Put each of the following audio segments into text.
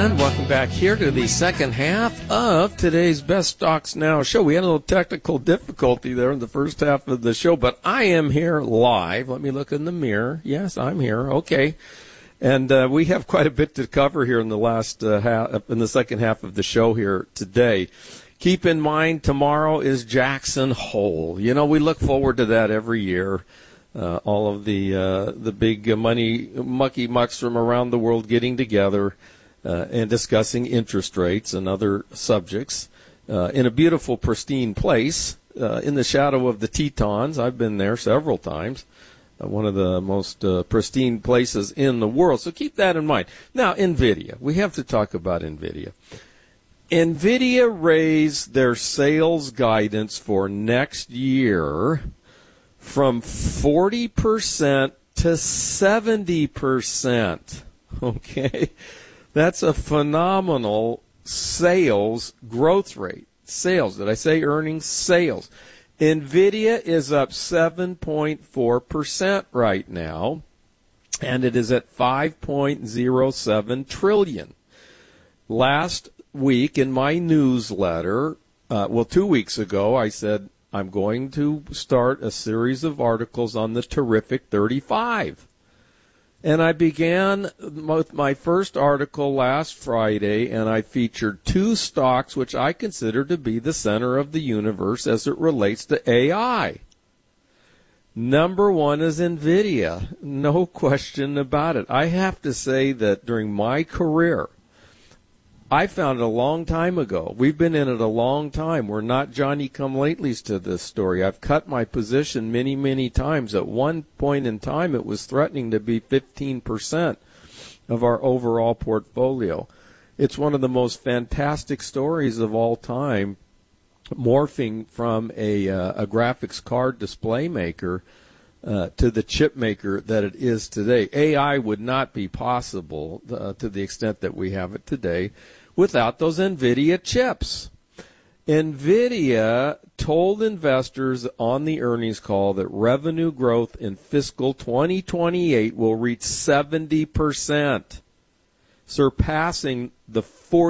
And welcome back here to the second half of today's Best Stocks Now show. We had a little technical difficulty there in the first half of the show, but I am here live. Let me look in the mirror. Yes, I'm here. Okay. And we have quite a bit to cover here in the last in the second half of the show here today. Keep in mind, tomorrow is Jackson Hole. You know, we look forward to that every year. All of the big money mucky mucks from around the world getting together and discussing interest rates and other subjects in a beautiful, pristine place in the shadow of the Tetons. I've been there several times. One of the most pristine places in the world. So keep that in mind. Now, NVIDIA. We have to talk about NVIDIA. NVIDIA raised their sales guidance for next year from 40% to 70%. Okay? That's a phenomenal sales growth rate. Sales. Did I say earnings? Sales. NVIDIA is up 7.4% right now, and it is at $5.07 trillion. Last week in my newsletter, 2 weeks ago, I said I'm going to start a series of articles on the Terrific 35. And I began with my first article last Friday, and I featured two stocks which I consider to be the center of the universe as it relates to AI. Number one is NVIDIA, no question about it. I have to say that during my career, I found it a long time ago. We've been in it a long time. We're not Johnny-come-latelys to this story. I've cut my position many, many times. At one point in time, it was threatening to be 15% of our overall portfolio. It's one of the most fantastic stories of all time, morphing from a graphics card display maker to the chip maker that it is today. AI would not be possible to the extent that we have it today without those NVIDIA chips. NVIDIA told investors on the earnings call that revenue growth in fiscal 2028 will reach 70%, surpassing the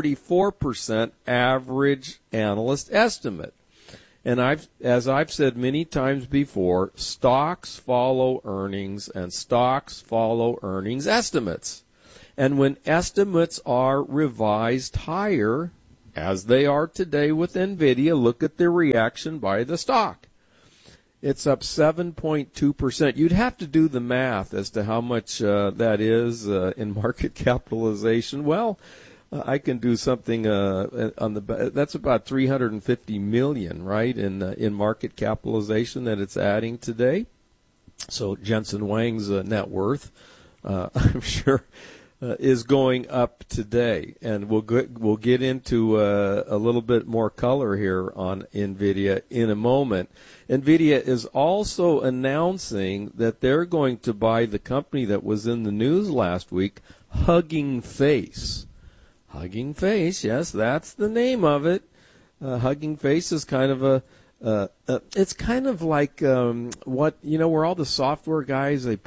44% average analyst estimate. And as I've said many times before, stocks follow earnings and stocks follow earnings estimates. And when estimates are revised higher, as they are today with NVIDIA, look at the reaction by the stock. It's up 7.2%. You'd have to do the math as to how much that is in market capitalization. Well, I can do something on the. That's about $350 million, right, in market capitalization that it's adding today. So Jensen Huang's net worth, I'm sure, is going up today, and we'll get into a little bit more color here on NVIDIA in a moment. NVIDIA is also announcing that they're going to buy the company that was in the news last week, Hugging Face. Hugging Face, yes, that's the name of it. Hugging Face is kind of it's kind of like where all the software guys, they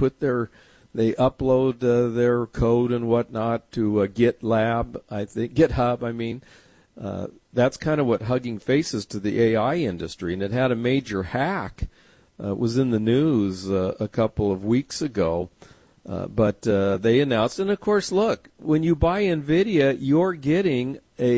upload their code and whatnot to GitHub. That's kind of what Hugging Face is to the AI industry, and it had a major hack. It was in the news a couple of weeks ago. But they announced, and of course, look, when you buy NVIDIA, you're getting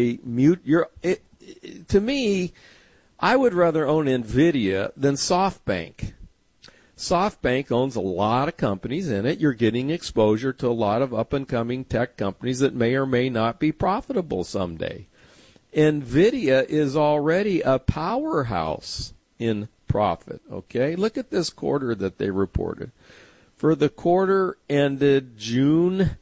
to me, I would rather own NVIDIA than SoftBank. SoftBank owns a lot of companies in it. You're getting exposure to a lot of up-and-coming tech companies that may or may not be profitable someday. NVIDIA is already a powerhouse in profit, okay? Look at this quarter that they reported. For the quarter ended June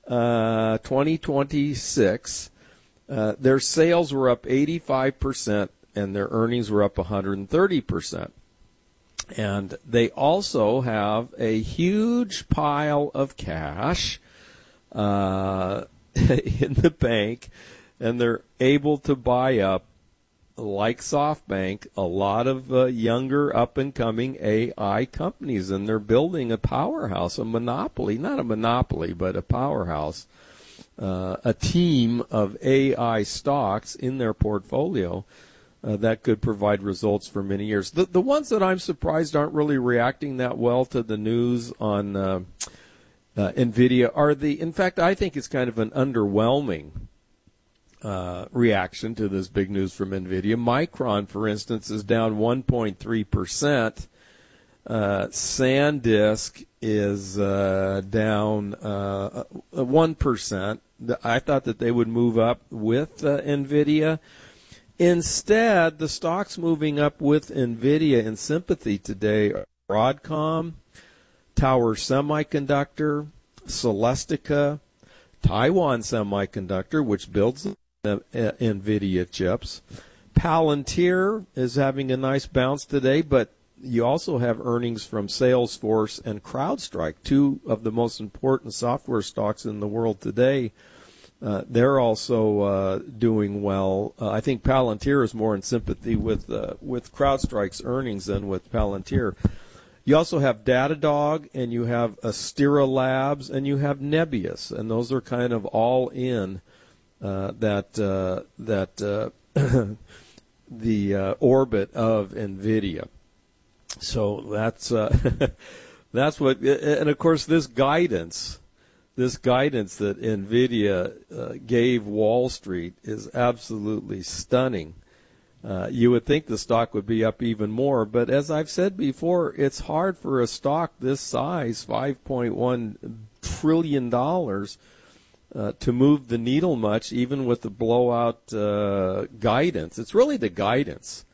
2026, their sales were up 85% and their earnings were up 130%. And they also have a huge pile of cash in the bank, and they're able to buy up, like SoftBank, a lot of younger up-and-coming AI companies, and they're building a powerhouse, a monopoly, not a monopoly, but a powerhouse a team of AI stocks in their portfolio that could provide results for many years. The ones that I'm surprised aren't really reacting that well to the news on NVIDIA are in fact, I think it's kind of an underwhelming reaction to this big news from NVIDIA. Micron, for instance, is down 1.3%. SanDisk is down 1%. I thought that they would move up with NVIDIA. Instead, the stocks moving up with NVIDIA in sympathy today are Broadcom, Tower Semiconductor, Celestica, Taiwan Semiconductor, which builds NVIDIA chips. Palantir is having a nice bounce today, but you also have earnings from Salesforce and CrowdStrike, two of the most important software stocks in the world today. They're also doing well. I think Palantir is more in sympathy with CrowdStrike's earnings than with Palantir. You also have Datadog, and you have Astera Labs, and you have Nebius, and those are kind of all in the orbit of NVIDIA. So that's that's what, and of course this guidance that NVIDIA gave Wall Street is absolutely stunning. You would think the stock would be up even more, but as I've said before, it's hard for a stock this size, $5.1 trillion, to move the needle much, even with the blowout guidance. It's really the guidance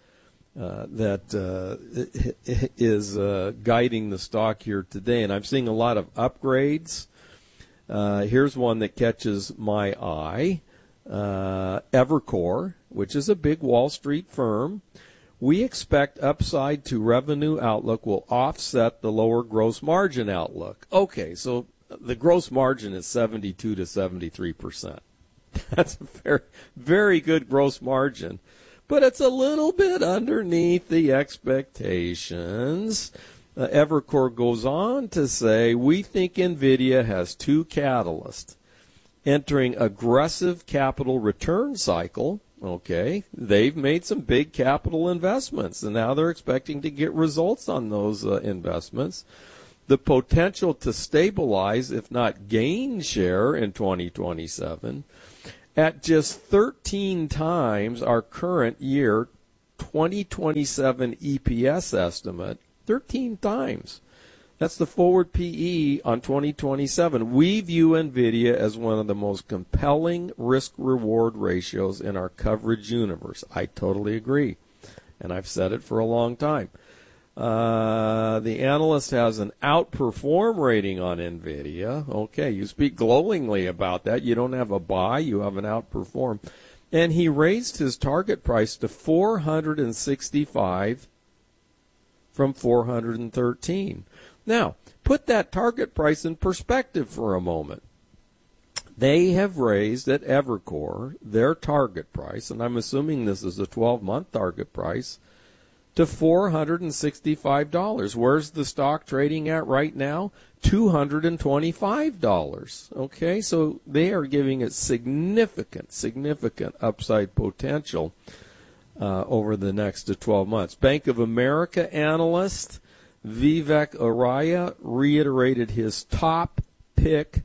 that is guiding the stock here today, and I'm seeing a lot of upgrades. Here's one that catches my eye. Evercore, which is a big Wall Street firm. We expect upside to revenue outlook will offset the lower gross margin outlook. Okay, so the gross margin is 72 to 73%. That's a very, very good gross margin, but it's a little bit underneath the expectations. Evercore goes on to say, we think NVIDIA has two catalysts. Entering aggressive capital return cycle, okay, they've made some big capital investments, and now they're expecting to get results on those investments. The potential to stabilize, if not gain share in 2027, at just 13 times our current year 2027 EPS estimate, 13 times. That's the forward PE on 2027. We view NVIDIA as one of the most compelling risk-reward ratios in our coverage universe. I totally agree, and I've said it for a long time. The analyst has an outperform rating on NVIDIA. Okay, you speak glowingly about that. You don't have a buy, you have an outperform. And he raised his target price to $465 from $413. Now, put that target price in perspective for a moment. They have raised at Evercore their target price, and I'm assuming this is a 12-month target price, to $465. Where's the stock trading at right now? $225. Okay, so they are giving it significant upside potential over the next 12 months. Bank of America analyst Vivek Arya reiterated his top pick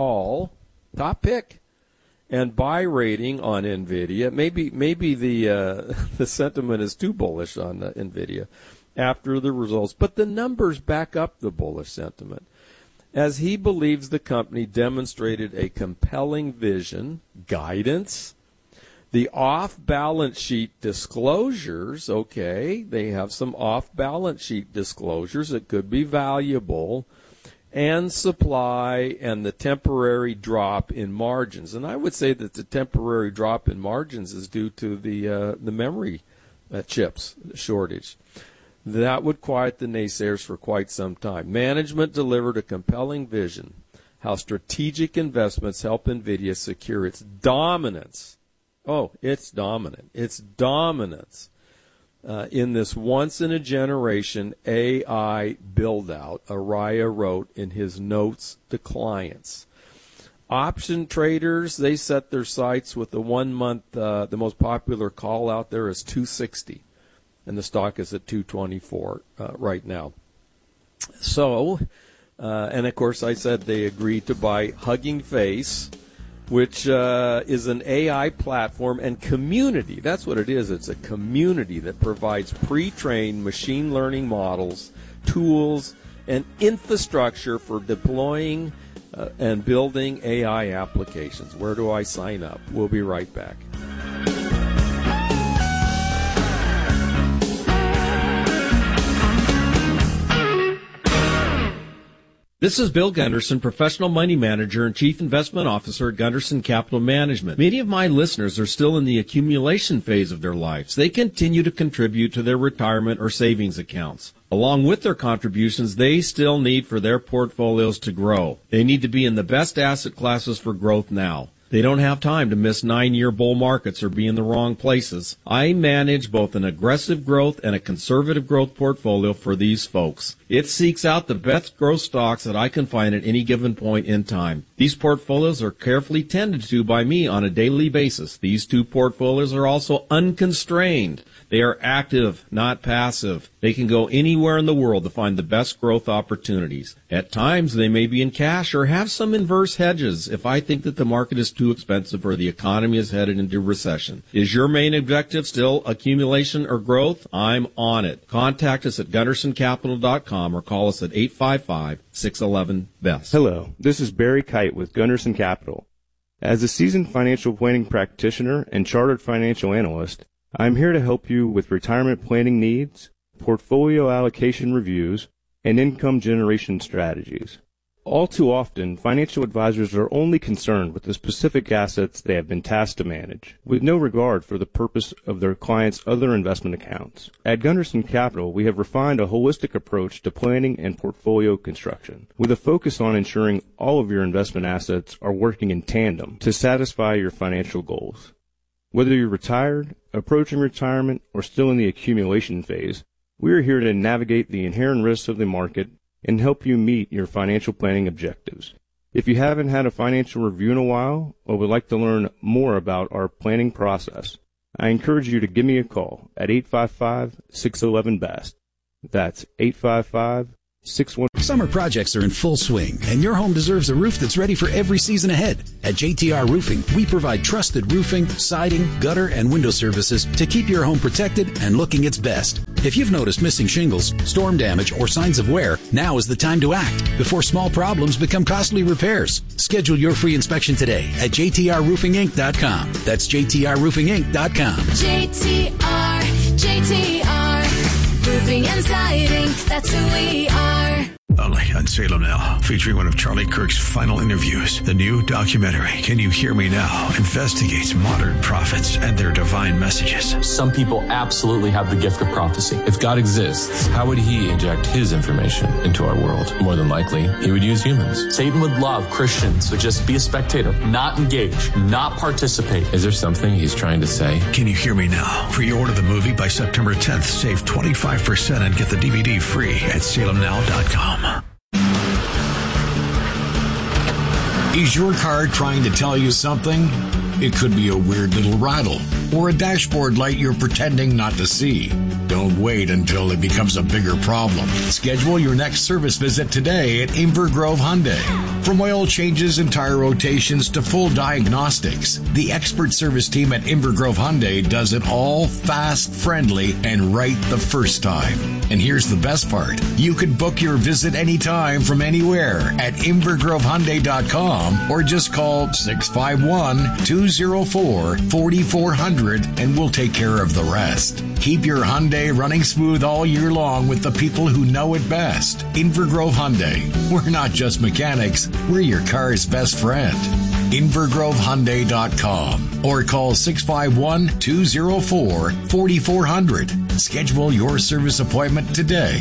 and buy rating on NVIDIA. Maybe the sentiment is too bullish on NVIDIA after the results, but the numbers back up the bullish sentiment, as he believes the company demonstrated a compelling vision, guidance, the off-balance sheet disclosures. Okay, they have some off-balance sheet disclosures that could be valuable, and supply and the temporary drop in margins. And I would say that the temporary drop in margins is due to the memory chips shortage. That would quiet the naysayers for quite some time. Management delivered a compelling vision, how strategic investments help NVIDIA secure its dominance. Oh, it's dominant. It's dominance in this once-in-a-generation AI build-out, Araya wrote in his notes to clients. Option traders, they set their sights with the 1 month, the most popular call out there is 260, and the stock is at 224 right now. So, and of course I said they agreed to buy Hugging Face, which is an AI platform and community. That's what it is. It's a community that provides pre-trained machine learning models, tools, and infrastructure for deploying and building AI applications. Where do I sign up? We'll be right back. This is Bill Gunderson, Professional Money Manager and Chief Investment Officer at Gunderson Capital Management. Many of my listeners are still in the accumulation phase of their lives. They continue to contribute to their retirement or savings accounts. Along with their contributions, they still need for their portfolios to grow. They need to be in the best asset classes for growth now. They don't have time to miss 9-year bull markets or be in the wrong places. I manage both an aggressive growth and a conservative growth portfolio for these folks. It seeks out the best growth stocks that I can find at any given point in time. These portfolios are carefully tended to by me on a daily basis. These two portfolios are also unconstrained. They are active, not passive. They can go anywhere in the world to find the best growth opportunities. At times, they may be in cash or have some inverse hedges if I think that the market is too expensive or the economy is headed into recession. Is your main objective still accumulation or growth? I'm on it. Contact us at GundersonCapital.com or call us at 855-611-BEST. Hello, this is Barry Kite with Gunderson Capital. As a seasoned financial planning practitioner and chartered financial analyst, I'm here to help you with retirement planning needs, portfolio allocation reviews, and income generation strategies. All too often, financial advisors are only concerned with the specific assets they have been tasked to manage, with no regard for the purpose of their clients' other investment accounts. At Gunderson Capital, we have refined a holistic approach to planning and portfolio construction, with a focus on ensuring all of your investment assets are working in tandem to satisfy your financial goals. Whether you're retired, approaching retirement, or still in the accumulation phase, we are here to navigate the inherent risks of the market and help you meet your financial planning objectives. If you haven't had a financial review in a while or would like to learn more about our planning process, I encourage you to give me a call at 855-611-BEST. That's 855-611. Summer projects are in full swing, and your home deserves a roof that's ready for every season ahead. At JTR Roofing, we provide trusted roofing, siding, gutter, and window services to keep your home protected and looking its best. If you've noticed missing shingles, storm damage, or signs of wear, now is the time to act before small problems become costly repairs. Schedule your free inspection today at jtrroofinginc.com. That's jtrroofinginc.com. JTR, roofing and siding, that's who we are. Only on Salem Now, featuring one of Charlie Kirk's final interviews. The new documentary, Can You Hear Me Now?, investigates modern prophets and their divine messages. Some people absolutely have the gift of prophecy. If God exists, how would he inject his information into our world? More than likely, he would use humans. Satan would love Christians to just be a spectator, not engage, not participate. Is there something he's trying to say? Can You Hear Me Now? Pre-order the movie by September 10th. Save 25% and get the DVD free at salemnow.com. Is your car trying to tell you something? It could be a weird little rattle or a dashboard light you're pretending not to see. Don't wait until it becomes a bigger problem. Schedule your next service visit today at Inver Grove Hyundai. From oil changes and tire rotations to full diagnostics, the expert service team at Inver Grove Hyundai does it all fast, friendly, and right the first time. And here's the best part. You can book your visit anytime from anywhere at invergrovehyundai.com or just call 651-204-4400 and we'll take care of the rest. Keep your Hyundai running smooth all year long with the people who know it best. Inver Grove Hyundai. We're not just mechanics, we're your car's best friend. invergrovehyundai.com or call 651-204-4400. Schedule your service appointment today.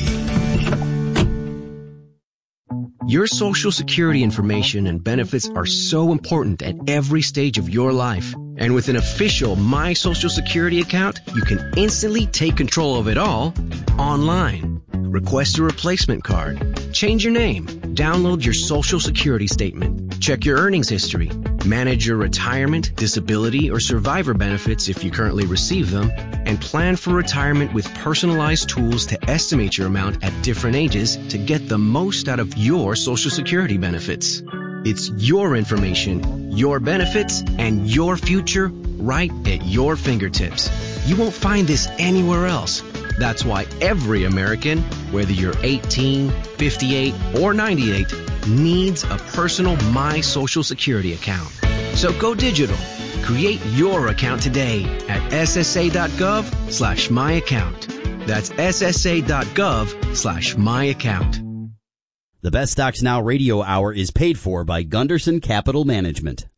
Your Social Security information and benefits are so important at every stage of your life. And with an official My Social Security account, you can instantly take control of it all online. Request a replacement card, change your name, download your Social Security statement, Check your earnings history. Manage your retirement, disability, or survivor benefits if you currently receive them, and plan for retirement with personalized tools to estimate your amount at different ages to get the most out of your Social Security benefits. It's your information, your benefits, and your future right at your fingertips. You won't find this anywhere else. That's why every American, whether you're 18, 58, or 98, needs a personal My Social Security account. So go digital. Create your account today at ssa.gov/myaccount. That's ssa.gov/myaccount. The Best Stocks Now radio hour is paid for by Gunderson Capital Management.